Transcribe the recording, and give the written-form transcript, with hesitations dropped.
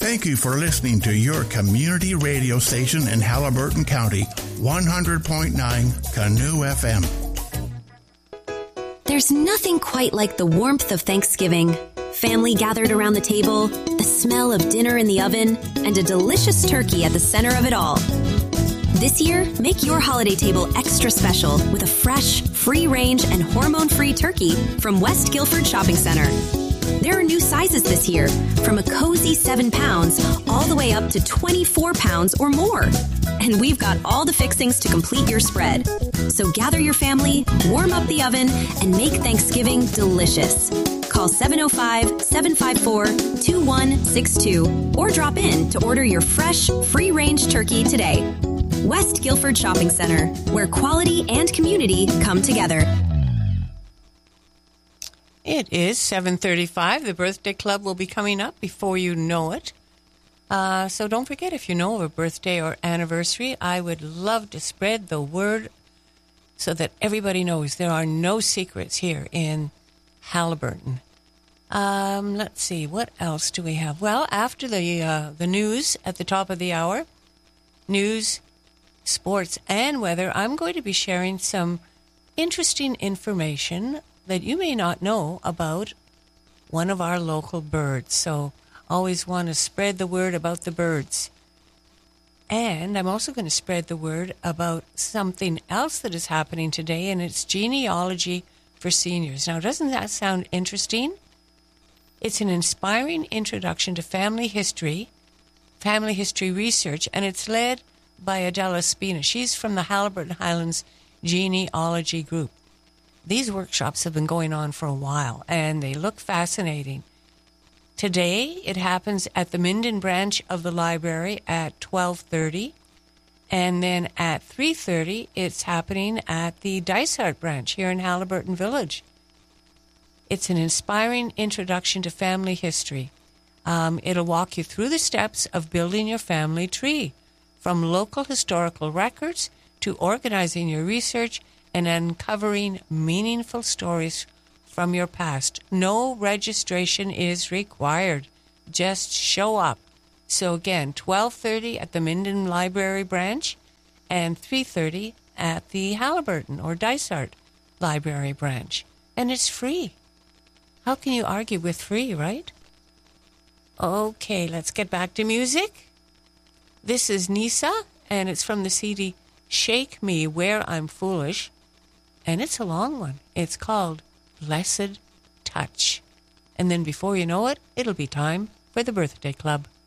Thank you for listening to your community radio station in Haliburton County, 100.9 Canoe FM. There's nothing quite like the warmth of Thanksgiving. Family gathered around the table, the smell of dinner in the oven, and a delicious turkey at the center of it all. This year, make your holiday table extra special with a fresh, free-range, and hormone-free turkey from West Guilford Shopping Center. There are new sizes this year, from a cozy 7 pounds all the way up to 24 pounds or more. And we've got all the fixings to complete your spread. So gather your family, warm up the oven, and make Thanksgiving delicious. Call 705-754-2162 or drop in to order your fresh, free-range turkey today. West Guilford Shopping Center, where quality and community come together. It is 7:35. The birthday club will be coming up before you know it. So don't forget, if you know of a birthday or anniversary, I would love to spread the word so that everybody knows there are no secrets here in Haliburton. Let's see, what else do we have? Well, after the news at the top of the hour, news, sports, and weather, I'm going to be sharing some interesting information that you may not know about one of our local birds. So always want to spread the word about the birds. And I'm also going to spread the word about something else that is happening today, and it's genealogy for seniors. Now, doesn't that sound interesting? It's an inspiring introduction to family history research, and it's led by Adela Spina. She's from the Haliburton Highlands Genealogy Group. These workshops have been going on for a while, and they look fascinating. Today, it happens at the Minden branch of the library at 12:30, and then at 3:30, it's happening at the Dysart branch here in Haliburton Village. It's an inspiring introduction to family history. It'll walk you through the steps of building your family tree, from local historical records to organizing your research and uncovering meaningful stories from your past. No registration is required. Just show up. So again, 12:30 at the Minden Library branch and 3:30 at the Haliburton or Dysart Library branch. And it's free. How can you argue with free, right? Okay, let's get back to music. This is Nisa, and it's from the CD Shake Me Where I'm Foolish, and it's a long one. It's called Blessed Touch. And then before you know it, it'll be time for the Birthday Club.